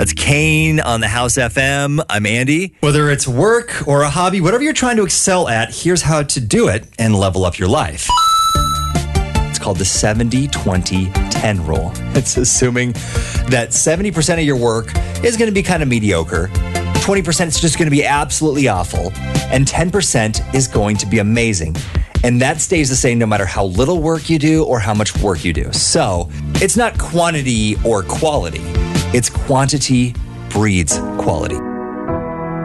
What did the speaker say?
That's Kane on the House FM. I'm Andy. Whether it's work or a hobby, whatever you're trying to excel at, here's how to do it and level up your life. It's called the 70-20-10 rule. It's assuming that 70% of your work is going to be kind of mediocre, 20% is just going to be absolutely awful, and 10% is going to be amazing. And that stays the same no matter how little work you do or how much work you do. So it's not quantity or quality. It's quantity breeds quality.